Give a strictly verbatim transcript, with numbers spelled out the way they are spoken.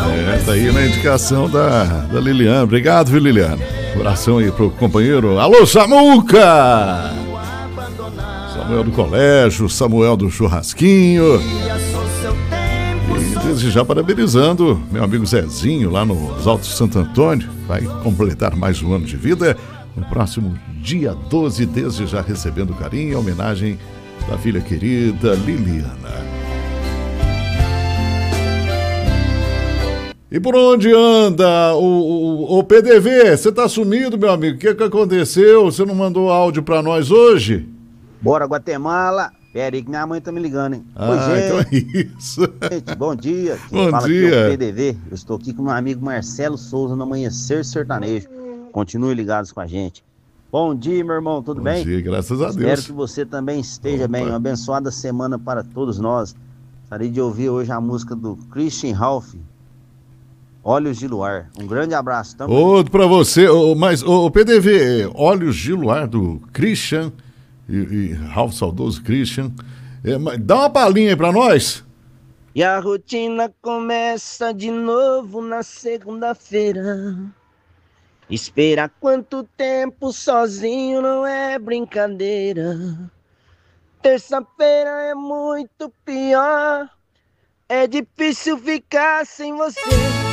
É, tá aí na indicação da, da Liliana. Obrigado, viu, Liliana? Abração aí pro companheiro. Alô, Samuca! Samuel do colégio, Samuel do churrasquinho. E desde já parabenizando meu amigo Zezinho lá nos Altos de Santo Antônio. Vai completar mais um ano de vida no próximo dia doze, desde já recebendo carinho e homenagem da filha querida Liliana. E por onde anda o, o, o P D V? Você tá sumido, meu amigo? O que que aconteceu? Você não mandou áudio pra nós hoje? Bora, Guatemala. Pera aí que minha mãe tá me ligando, hein? Ah, Oi, gente. então é isso. Gente, bom dia. Quem Bom fala dia. Aqui é o P D V. Eu estou aqui com meu amigo Marcelo Souza no Amanhecer Sertanejo. Continue ligados com a gente. Bom dia, meu irmão. Tudo Bom bem? dia, graças a Espero Deus. que você também esteja Opa. bem. Uma abençoada semana para todos nós. Gostaria de ouvir hoje a música do Christian Ralph, Olhos de Luar. Um grande abraço. Tamo Outro pra você, ô, mas o P D V, Olhos de Luar do Christian e, e Ralph Saudoso Christian. É, mas dá uma palhinha aí pra nós. E a rotina começa de novo na segunda-feira. Esperar quanto tempo sozinho não é brincadeira. Terça-feira é muito pior. É difícil ficar sem você.